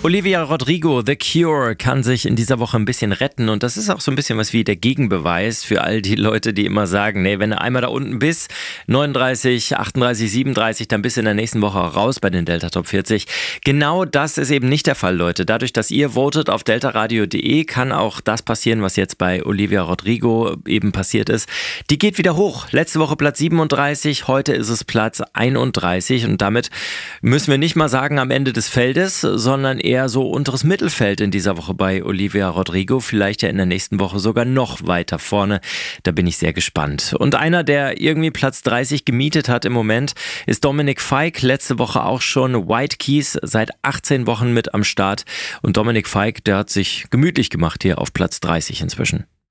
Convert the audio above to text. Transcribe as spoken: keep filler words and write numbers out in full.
Olivia Rodrigo, The Cure, kann sich in dieser Woche ein bisschen retten und das ist auch so ein bisschen was wie der Gegenbeweis für all die Leute, die immer sagen, nee, wenn du einmal da unten bist, neununddreißig, achtunddreißig, siebenunddreißig, dann bist du in der nächsten Woche raus bei den Delta Top vierzig. Genau das ist eben nicht der Fall, Leute. Dadurch, dass ihr votet auf deltaradio punkt de, kann auch das passieren, was jetzt bei Olivia Rodrigo eben passiert ist. Die geht wieder hoch. Letzte Woche Platz siebenunddreißig, heute ist es Platz einunddreißig und damit müssen wir nicht mal sagen am Ende des Feldes, sondern eher so unteres Mittelfeld in dieser Woche bei Olivia Rodrigo. Vielleicht ja in der nächsten Woche sogar noch weiter vorne. Da bin ich sehr gespannt. Und einer, der irgendwie Platz dreißig gemietet hat im Moment, ist Dominic Fike. Letzte Woche auch schon White Keys, seit achtzehn Wochen mit am Start. Und Dominic Fike, der hat sich gemütlich gemacht hier auf Platz dreißig inzwischen.